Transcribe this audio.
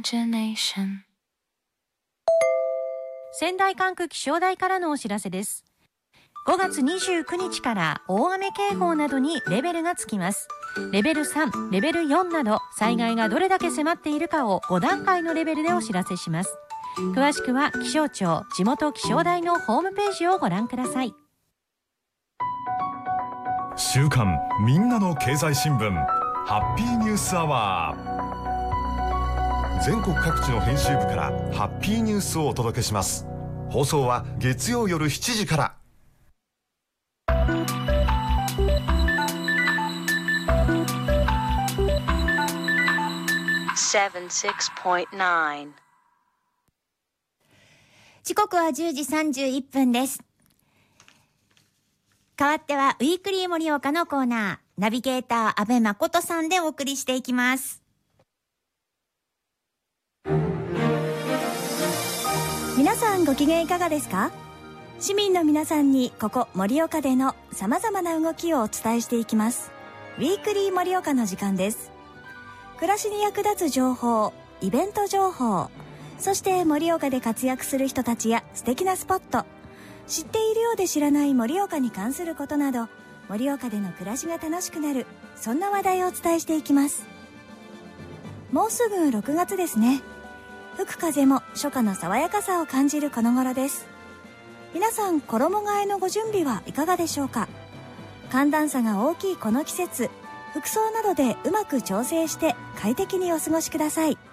仙台管区気象台からのお知らせです。5月29日から大雨警報などにレベルがつきます。レベル3、レベル4など災害がどれだけ迫っているかを5段階のレベルでお知らせします。詳しくは気象庁地元気象台のホームページをご覧ください。 週刊みんなの経済新聞ハッピーニュースアワー。全国各地の編集部からハッピーニュースをお届けします。放送は月曜夜7時から。 76.9 時刻は10時31分です。代わってはウィークリー盛岡のコーナー、ナビゲーター安倍誠さんでお送りしていきます。皆さんご機嫌いかがですか？市民の皆さんにここ盛岡での様々な動きをお伝えしていきます。ウィークリー盛岡の時間です。暮らしに役立つ情報、イベント情報、そして盛岡で活躍する人たちや素敵なスポット、知っているようで知らない盛岡に関することなど、盛岡での暮らしが楽しくなる、そんな話題をお伝えしていきます。もうすぐ6月ですね。吹く風も初夏の爽やかさを感じるこの頃です。皆さん、衣替えのご準備はいかがでしょうか？寒暖差が大きいこの季節、服装などでうまく調整して快適にお過ごしください。